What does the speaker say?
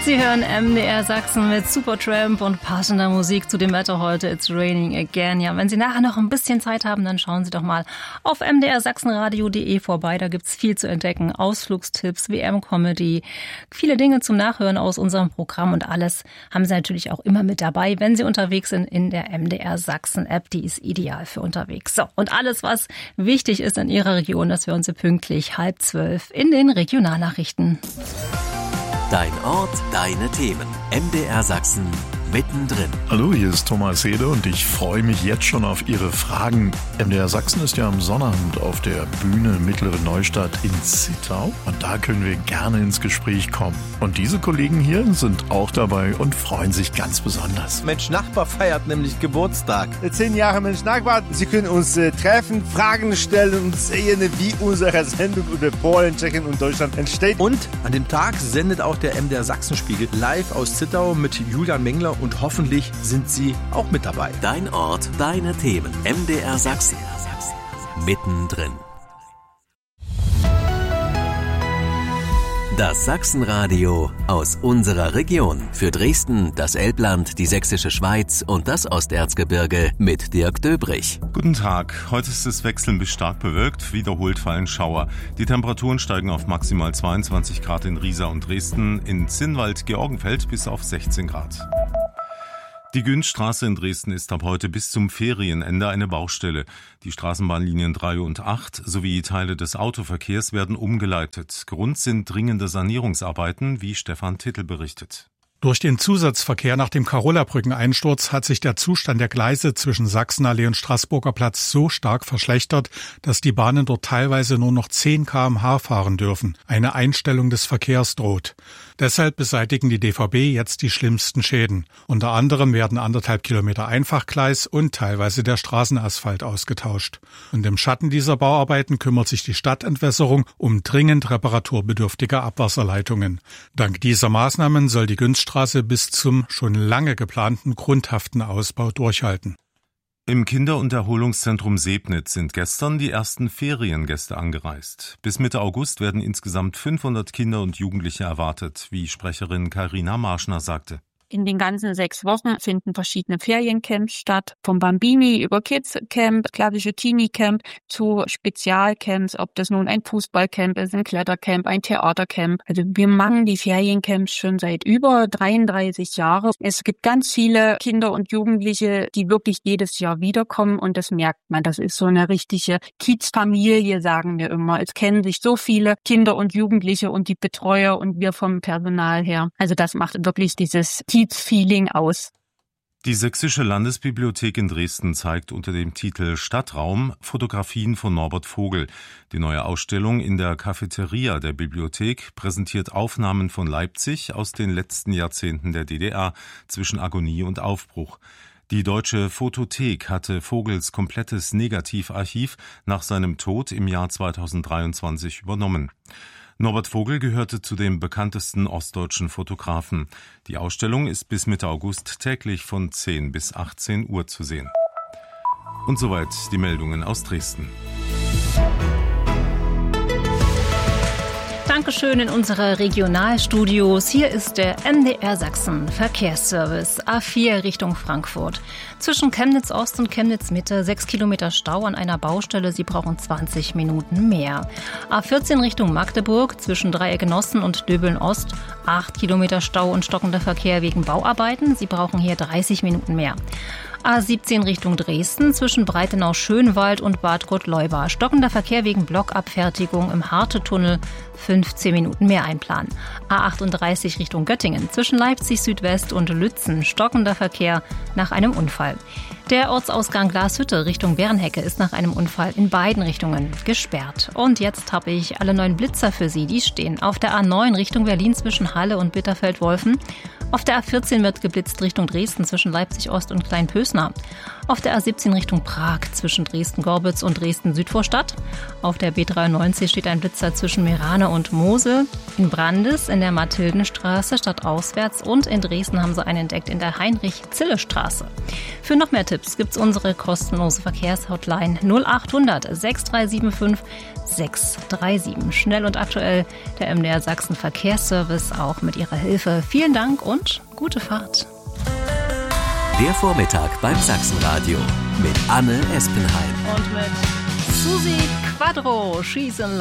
Sie hören MDR Sachsen mit Supertramp und passender Musik zu dem Wetter heute. It's raining again. Ja, wenn Sie nachher noch ein bisschen Zeit haben, dann schauen Sie doch mal auf mdrsachsenradio.de vorbei. Da gibt's viel zu entdecken. Ausflugstipps, WM-Comedy, viele Dinge zum Nachhören aus unserem Programm und alles haben Sie natürlich auch immer mit dabei, wenn Sie unterwegs sind in der MDR Sachsen App. Die ist ideal für unterwegs. So, und alles, was wichtig ist in Ihrer Region, das hören Sie pünktlich 11:30 in den Regionalnachrichten. Dein Ort, deine Themen. MDR Sachsen mittendrin. Hallo, hier ist Thomas Hede und ich freue mich jetzt schon auf Ihre Fragen. MDR Sachsen ist ja am Sonnabend auf der Bühne Mittlere Neustadt in Zittau und da können wir gerne ins Gespräch kommen. Und diese Kollegen hier sind auch dabei und freuen sich ganz besonders. Mensch Nachbar feiert nämlich Geburtstag. 10 Jahre Mensch Nachbar. Sie können uns treffen, Fragen stellen und sehen, wie unsere Sendung über Polen, Tschechien und Deutschland entsteht. Und an dem Tag sendet auch der MDR Sachsenspiegel live aus Zittau mit Julian Mengler und hoffentlich sind Sie auch mit dabei. Dein Ort, deine Themen. MDR Sachsen. Mittendrin. Das Sachsenradio aus unserer Region. Für Dresden, das Elbland, die Sächsische Schweiz und das Osterzgebirge mit Dirk Döbrich. Guten Tag. Heute ist es wechselnd bis stark bewölkt. Wiederholt fallen Schauer. Die Temperaturen steigen auf maximal 22 Grad in Riesa und Dresden, in Zinnwald-Georgenfeld bis auf 16 Grad. Die Günzstraße in Dresden ist ab heute bis zum Ferienende eine Baustelle. Die Straßenbahnlinien 3 und 8 sowie Teile des Autoverkehrs werden umgeleitet. Grund sind dringende Sanierungsarbeiten, wie Stefan Tittel berichtet. Durch den Zusatzverkehr nach dem Karola-Brückeneinsturz hat sich der Zustand der Gleise zwischen Sachsenallee und Straßburger Platz so stark verschlechtert, dass die Bahnen dort teilweise nur noch 10 km/h fahren dürfen. Eine Einstellung des Verkehrs droht. Deshalb beseitigen die DVB jetzt die schlimmsten Schäden. Unter anderem werden 1,5 Kilometer Einfachgleis und teilweise der Straßenasphalt ausgetauscht. Und im Schatten dieser Bauarbeiten kümmert sich die Stadtentwässerung um dringend reparaturbedürftige Abwasserleitungen. Dank dieser Maßnahmen soll die Günzstraße bis zum schon lange geplanten grundhaften Ausbau durchhalten. Im Kinder- und Erholungszentrum Sebnitz sind gestern die ersten Feriengäste angereist. Bis Mitte August werden insgesamt 500 Kinder und Jugendliche erwartet, wie Sprecherin Carina Marschner sagte. In den ganzen 6 Wochen finden verschiedene Feriencamps statt. Vom Bambini über Kids Camp, klassische Teenie Camp zu Spezialcamps, ob das nun ein Fußballcamp ist, ein Klettercamp, ein Theatercamp. Also wir machen die Feriencamps schon seit über 33 Jahren. Es gibt ganz viele Kinder und Jugendliche, die wirklich jedes Jahr wiederkommen und das merkt man. Das ist so eine richtige Kiezfamilie, sagen wir immer. Es kennen sich so viele Kinder und Jugendliche und die Betreuer und wir vom Personal her. Also das macht wirklich dieses Feeling aus. Die Sächsische Landesbibliothek in Dresden zeigt unter dem Titel Stadtraum Fotografien von Norbert Vogel. Die neue Ausstellung in der Cafeteria der Bibliothek präsentiert Aufnahmen von Leipzig aus den letzten Jahrzehnten der DDR zwischen Agonie und Aufbruch. Die Deutsche Fotothek hatte Vogels komplettes Negativarchiv nach seinem Tod im Jahr 2023 übernommen. Norbert Vogel gehörte zu den bekanntesten ostdeutschen Fotografen. Die Ausstellung ist bis Mitte August täglich von 10 bis 18 Uhr zu sehen. Und soweit die Meldungen aus Dresden. Dankeschön in unsere Regionalstudios. Hier ist der MDR Sachsen Verkehrsservice. A4 Richtung Frankfurt. Zwischen Chemnitz Ost und Chemnitz Mitte 6 Kilometer Stau an einer Baustelle. Sie brauchen 20 Minuten mehr. A14 Richtung Magdeburg. Zwischen Dreieck Nossen und Döbeln Ost 8 Kilometer Stau und stockender Verkehr wegen Bauarbeiten. Sie brauchen hier 30 Minuten mehr. A17 Richtung Dresden zwischen Breitenau-Schönwald und Bad Gottleuba. Stockender Verkehr wegen Blockabfertigung im Harte-Tunnel. 15 Minuten mehr einplanen. A38 Richtung Göttingen zwischen Leipzig Südwest und Lützen. Stockender Verkehr nach einem Unfall. Der Ortsausgang Glashütte Richtung Bärenhecke ist nach einem Unfall in beiden Richtungen gesperrt. Und jetzt habe ich alle 9 Blitzer für Sie. Die stehen auf der A9 Richtung Berlin zwischen Halle und Bitterfeld-Wolfen. Auf der A14 wird geblitzt Richtung Dresden zwischen Leipzig-Ost und Kleinpösnar. Auf der A17 Richtung Prag zwischen Dresden-Gorbitz und Dresden-Südvorstadt. Auf der B93 steht ein Blitzer zwischen Meerane und Mosel. In Brandis in der Mathildenstraße stadtauswärts und in Dresden haben sie einen entdeckt in der Heinrich-Zille-Straße. Für noch mehr Tipps gibt's unsere kostenlose Verkehrshotline 0800 6375 637. Schnell und aktuell der MDR Sachsen Verkehrsservice auch mit Ihrer Hilfe. Vielen Dank und gute Fahrt. Der Vormittag beim Sachsenradio mit Anne Espenheim. Und mit Susi Quadro, She's in Love.